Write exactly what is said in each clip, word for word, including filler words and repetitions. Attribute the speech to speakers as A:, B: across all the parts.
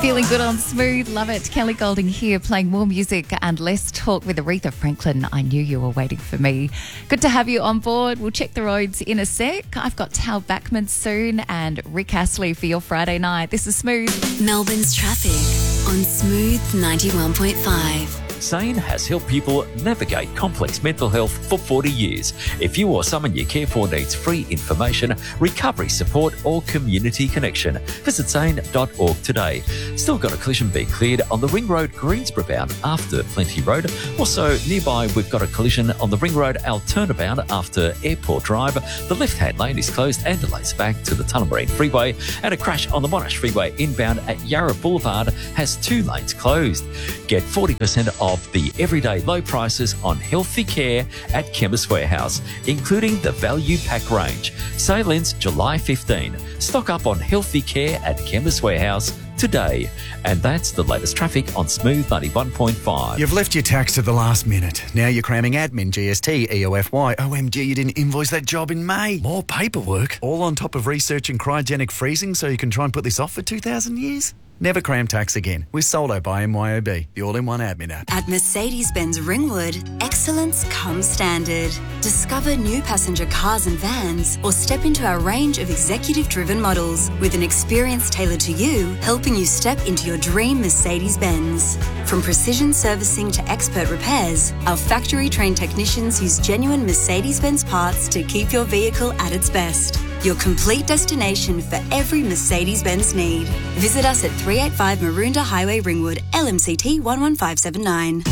A: Feeling good on Smooth, love it. Kelly Golding here, playing more music and less talk with Aretha Franklin. I knew you were waiting for me. Good to have you on board. We'll check the roads in a sec. I've got Tal Backman soon and Rick Astley for your Friday night. This is Smooth.
B: Melbourne's traffic on Smooth ninety-one point five.
C: SANE has helped people navigate complex mental health for forty years. If you or someone you care for needs free information, recovery support or community connection, visit sane dot org today. Still got a collision being cleared on the Ring Road Greensboro bound after Plenty Road. Also nearby we've got a collision on the Ring Road Altoona bound after Airport Drive. The left-hand lane is closed and delays back to the Tullamarine Freeway, and a crash on the Monash Freeway inbound at Yarra Boulevard has two lanes closed. Get forty percent off of the everyday low prices on healthy care at Chemist Warehouse, including the Value Pack range. Sale ends July fifteenth. Stock up on healthy care at Chemist Warehouse today. And that's the latest traffic on Smooth ninety-one point five.
D: You've left your tax to the last minute. Now you're cramming admin, G S T, E O F Y. O M G, you didn't invoice that job in May. More paperwork. All on top of researching cryogenic freezing so you can try and put this off for two thousand years? Never cram tax again with Solo by M Y O B, the all-in-one admin app.
B: At Mercedes-Benz Ringwood, excellence comes standard. Discover new passenger cars and vans, or step into our range of executive-driven models with an experience tailored to you, helping you step into your dream Mercedes-Benz. From precision servicing to expert repairs, our factory-trained technicians use genuine Mercedes-Benz parts to keep your vehicle at its best. Your complete destination for every Mercedes-Benz need. Visit us at three eighty-five Maroondah Highway, Ringwood, L M C T one one five seven nine.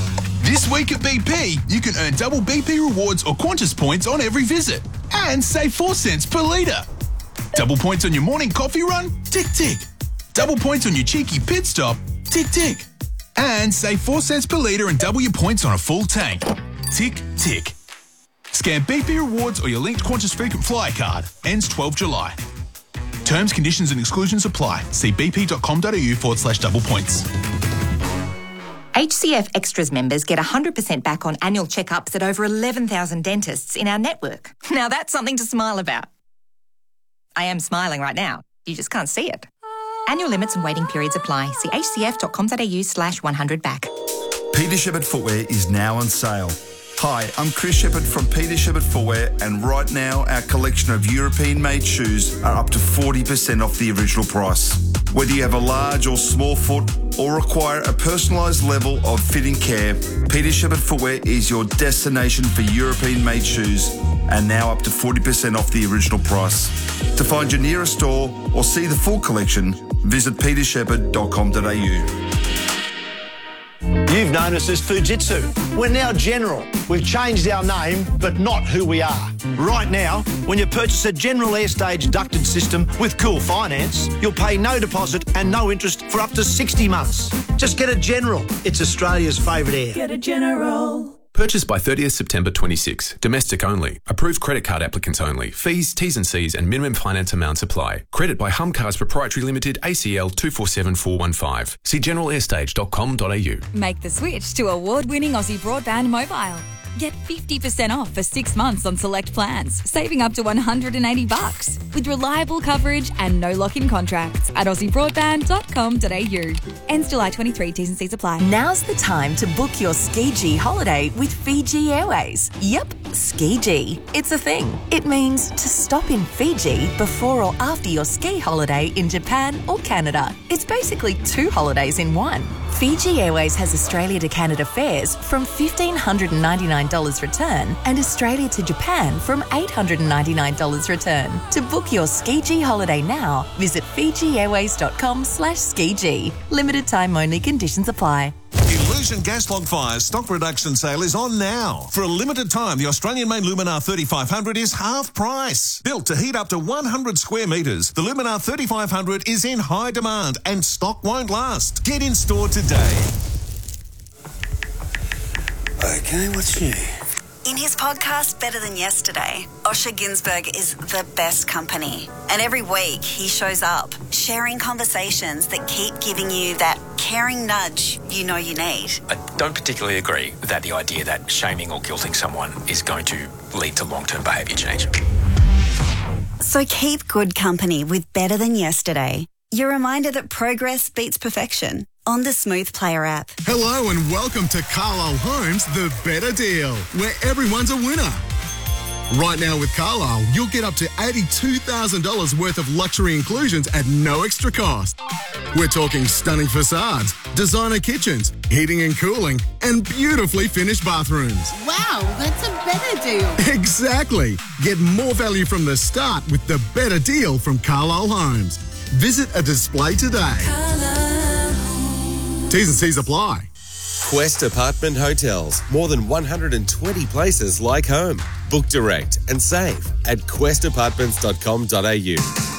E: This week at B P, you can earn double B P rewards or Qantas points on every visit and save four cents per litre. Double points on your morning coffee run? Tick, tick. Double points on your cheeky pit stop? Tick, tick. And save four cents per litre and double your points on a full tank. Tick, tick. Scan B P Rewards or your linked Qantas frequent flyer card. Ends twelfth of July. Terms, conditions and exclusions apply. See bp.com.au forward slash double points.
F: H C F Extras members get one hundred percent back on annual checkups at over eleven thousand dentists in our network. Now that's something to smile about. I am smiling right now. You just can't see it. Annual limits and waiting periods apply. See hcf.com.au slash 100 back.
G: Peter Shepard Footwear is now on sale. Hi, I'm Chris Shepard from Peter Shepard Footwear, and right now our collection of European-made shoes are up to forty percent off the original price. Whether you have a large or small foot or require a personalised level of fitting care, Peter Shepard Footwear is your destination for European-made shoes, and now up to forty percent off the original price. To find your nearest store or see the full collection, visit peter shepherd dot com dot a u.
H: You've known us as Fujitsu. We're now General. We've changed our name, but not who we are. Right now, when you purchase a General Airstage ducted system with Cool Finance, you'll pay no deposit and no interest for up to sixty months. Just get a General. It's Australia's favourite air.
I: Get a General.
J: Purchase by thirtieth September twenty-six. Domestic only. Approved credit card applicants only. Fees, T's and C's and minimum finance amounts apply. Credit by Humcars Proprietary Limited, A C L two four seven four one five. See general airstage dot com dot a u.
K: Make the switch to award-winning Aussie Broadband Mobile. Get fifty percent off for six months on select plans, saving up to one hundred eighty bucks with reliable coverage and no lock-in contracts at aussie broadband dot com dot a u. Ends July twenty-third, T's and C's apply.
L: Now's the time to book your Ski-G holiday with Fiji Airways. Yep, Ski-G. It's a thing. It means to stop in Fiji before or after your ski holiday in Japan or Canada. It's basically two holidays in one. Fiji Airways has Australia to Canada fares from one thousand five hundred ninety-nine dollars return and Australia to Japan from eight hundred ninety-nine dollars return. To book your Ski-G holiday now, visit fiji airways dot com slash ski g. Limited time only, conditions apply.
M: Illusion Gas Log Fire's stock reduction sale is on now. For a limited time, the Australian-made Luminar thirty-five hundred is half price. Built to heat up to one hundred square metres, the Luminar thirty-five hundred is in high demand and stock won't last. Get in store today.
N: Okay, what's new?
O: In his podcast, Better Than Yesterday, Osher Ginsberg is the best company. And every week he shows up, sharing conversations that keep giving you that caring nudge you know you need.
P: I don't particularly agree that the idea that shaming or guilting someone is going to lead to long-term behaviour change.
O: So keep good company with Better Than Yesterday. Your reminder that progress beats perfection on the Smooth Player app.
I: Hello and welcome to Carlisle Homes, the better deal, where everyone's a winner. Right now with Carlisle, you'll get up to eighty-two thousand dollars worth of luxury inclusions at no extra cost. We're talking stunning facades, designer kitchens, heating and cooling, and beautifully finished bathrooms.
Q: Wow, that's a better deal.
I: Exactly. Get more value from the start with the better deal from Carlisle Homes. Visit a display today. T's and C's apply.
R: Quest Apartment Hotels. More than one hundred twenty places like home. Book direct and save at quest apartments dot com dot a u.